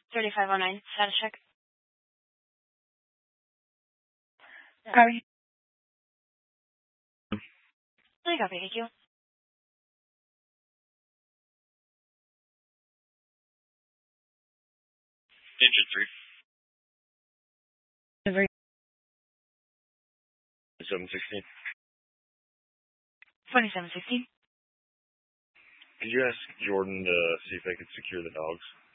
3509, status check. How are you? I copy, thank you. Engine 3. Delivery 716. 2716. Could you ask Jordan to see if they could secure the dogs?